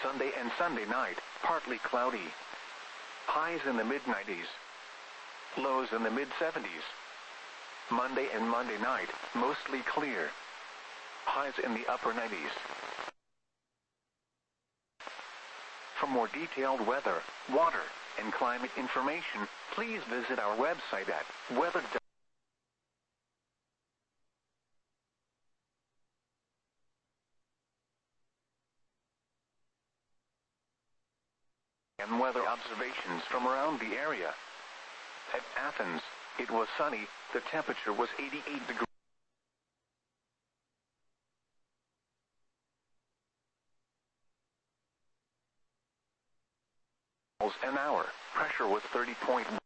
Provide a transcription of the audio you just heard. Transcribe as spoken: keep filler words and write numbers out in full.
Sunday and Sunday night, partly cloudy. Highs in the mid nineties. Lows in the mid seventies. Monday and Monday night, mostly clear. Highs in the upper nineties. For more detailed weather, water, and climate information, please visit our website at weather dot com. And weather observations from around the area. At Athens, it was sunny, the temperature was eighty-eight degrees an hour, pressure was thirty point one.